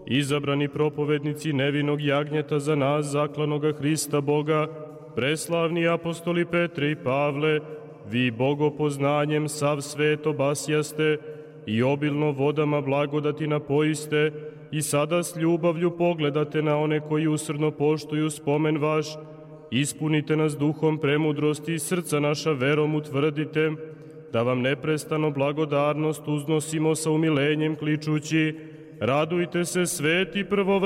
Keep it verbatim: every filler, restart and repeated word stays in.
izabrani propovednici nevinog jagnjeta za nas, zaklanoga Hrista Boga, preslavni apostoli Petre i Pavle, vi bogopoznanjem sav svet obasjaste i obilno vodama blagodati napojiste i sada s ljubavlju pogledate na one koji usrdno poštuju spomen vaš, ispunite nas duhom premudrosti i srca naša verom utvrdite, da vam neprestano blagodarnost uznosimo sa umilenjem kličući, radujte se sveti prvovremeni